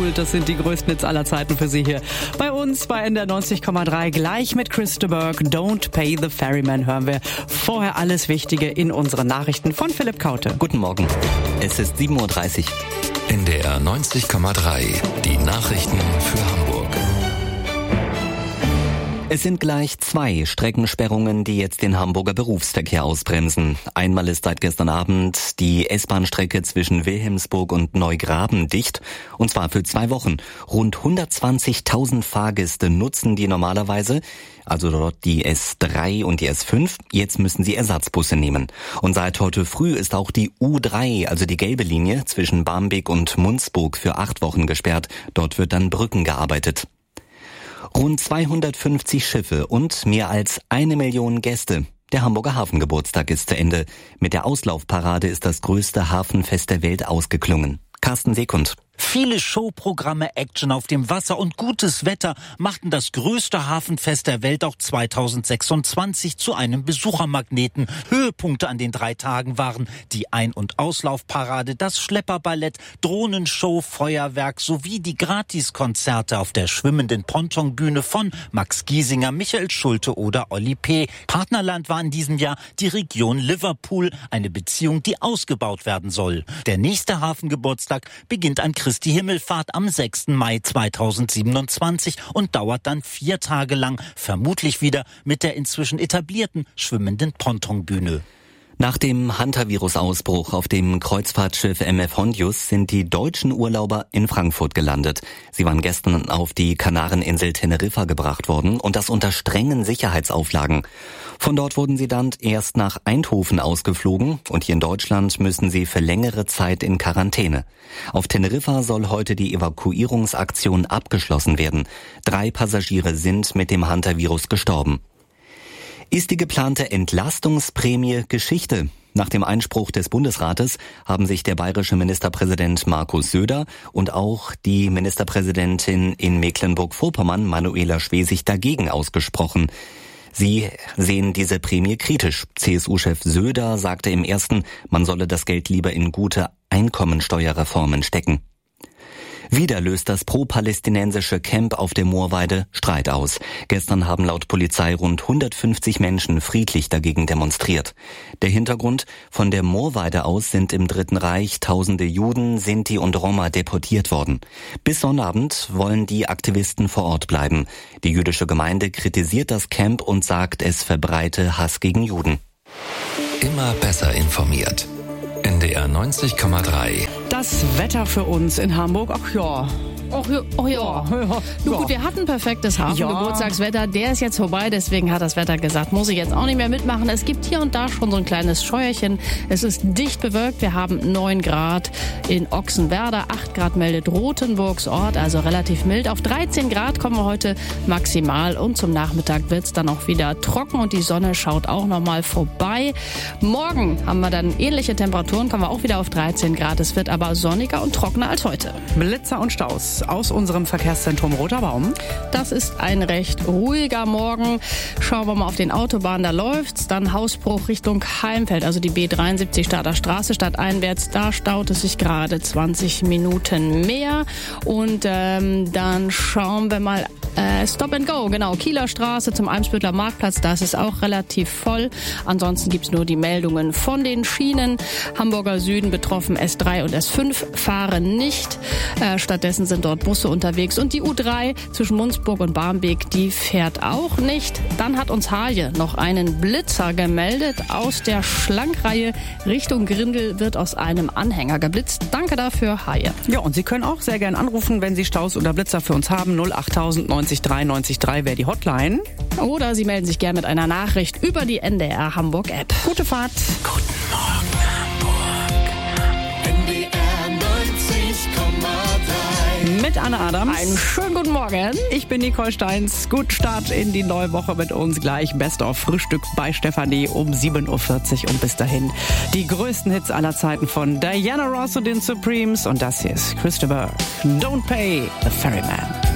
Liverpool, das sind die größten Hits aller Zeiten für Sie hier bei uns bei NDR 90,3. Gleich mit Chris de Burgh, Don't Pay the Ferryman hören wir. Vorher alles Wichtige in unseren Nachrichten von Philipp Kaute. Guten Morgen, es ist 7.30 Uhr. NDR 90,3, die Nachrichten für Hamburg. Es sind gleich 2 Streckensperrungen, die jetzt den Hamburger Berufsverkehr ausbremsen. Einmal ist seit gestern Abend die S-Bahn-Strecke zwischen Wilhelmsburg und Neugraben dicht, und zwar für 2 Wochen. Rund 120.000 Fahrgäste nutzen die normalerweise, also dort die S3 und die S5. Jetzt müssen sie Ersatzbusse nehmen. Und seit heute früh ist auch die U3, also die gelbe Linie zwischen Barmbek und Munzburg, für 8 Wochen gesperrt. Dort wird an Brücken gearbeitet. Rund 250 Schiffe und mehr als 1 Million Gäste. Der Hamburger Hafengeburtstag ist zu Ende. Mit der Auslaufparade ist das größte Hafenfest der Welt ausgeklungen. Carsten Sekund. Viele Showprogramme, Action auf dem Wasser und gutes Wetter machten das größte Hafenfest der Welt auch 2026 zu einem Besuchermagneten. Höhepunkte an den 3 Tagen waren die Ein- und Auslaufparade, das Schlepperballett, Drohnenshow, Feuerwerk sowie die Gratiskonzerte auf der schwimmenden Pontonbühne von Max Giesinger, Michael Schulte oder Olli P. Partnerland war in diesem Jahr die Region Liverpool, eine Beziehung, die ausgebaut werden soll. Der nächste Hafengeburtstag beginnt an Christi Himmelfahrt am 6. Mai 2027 und dauert dann 4 Tage lang, vermutlich wieder mit der inzwischen etablierten schwimmenden Pontonbühne. Nach dem Hantavirus-Ausbruch auf dem Kreuzfahrtschiff MF Hondius sind die deutschen Urlauber in Frankfurt gelandet. Sie waren gestern auf die Kanareninsel Teneriffa gebracht worden und das unter strengen Sicherheitsauflagen. Von dort wurden sie dann erst nach Eindhoven ausgeflogen und hier in Deutschland müssen sie für längere Zeit in Quarantäne. Auf Teneriffa soll heute die Evakuierungsaktion abgeschlossen werden. 3 Passagiere sind mit dem Hantavirus gestorben. Ist die geplante Entlastungsprämie Geschichte? Nach dem Einspruch des Bundesrates haben sich der bayerische Ministerpräsident Markus Söder und auch die Ministerpräsidentin in Mecklenburg-Vorpommern Manuela Schwesig dagegen ausgesprochen. Sie sehen diese Prämie kritisch. CSU-Chef Söder sagte im ersten, man solle das Geld lieber in gute Einkommensteuerreformen stecken. Wieder löst das pro-palästinensische Camp auf der Moorweide Streit aus. Gestern haben laut Polizei rund 150 Menschen friedlich dagegen demonstriert. Der Hintergrund: von der Moorweide aus sind im Dritten Reich tausende Juden, Sinti und Roma deportiert worden. Bis Sonnabend wollen die Aktivisten vor Ort bleiben. Die jüdische Gemeinde kritisiert das Camp und sagt, es verbreite Hass gegen Juden. Immer besser informiert. NDR 90,3. Das Wetter für uns in Hamburg, ach ja. Oh ja. Nun gut, wir hatten perfektes Hafengeburtstagswetter. Der ist jetzt vorbei, deswegen hat das Wetter gesagt, muss ich jetzt auch nicht mehr mitmachen. Es gibt hier und da schon so ein kleines Scheuerchen. Es ist dicht bewölkt. Wir haben 9 Grad in Ochsenwerder, 8 Grad meldet Rothenburgs Ort, also relativ mild. Auf 13 Grad kommen wir heute maximal und zum Nachmittag wird es dann auch wieder trocken und die Sonne schaut auch nochmal vorbei. Morgen haben wir dann ähnliche Temperaturen, kommen wir auch wieder auf 13 Grad. Es wird aber sonniger und trockener als heute. Blitzer und Staus aus unserem Verkehrszentrum Roter Baum. Das ist ein recht ruhiger Morgen. Schauen wir mal auf den Autobahnen, da läuft's. Dann Hausbruch Richtung Heimfeld, also die B73 Stadter Straße stadteinwärts. Da staut es sich gerade 20 Minuten mehr. Und dann schauen wir mal Stop and Go, genau, Kieler Straße zum Eimsbüttler Marktplatz, da ist es auch relativ voll. Ansonsten gibt's nur die Meldungen von den Schienen. Hamburger Süden betroffen, S3 und S5 fahren nicht. Stattdessen sind dort Busse unterwegs und die U3 zwischen Munzburg und Barmbek, die fährt auch nicht. Dann hat uns Haje noch einen Blitzer gemeldet aus der Schlankreihe Richtung Grindel wird aus einem Anhänger geblitzt. Danke dafür, Haje. Ja, und Sie können auch sehr gern anrufen, wenn Sie Staus oder Blitzer für uns haben. 08000 90 3 90 3 wäre die Hotline. Oder Sie melden sich gern mit einer Nachricht über die NDR Hamburg App. Gute Fahrt. Guten Morgen Hamburg. NDR 90,3. Mit Anne Adams. Einen schönen guten Morgen. Ich bin Nicole Steins. Gut Start in die neue Woche mit uns gleich. Best of Frühstück bei Stefanie um 7.40 Uhr. Und bis dahin die größten Hits aller Zeiten von Diana Ross und den Supremes. Und das hier ist Chris de Burgh. Don't Pay the Ferryman.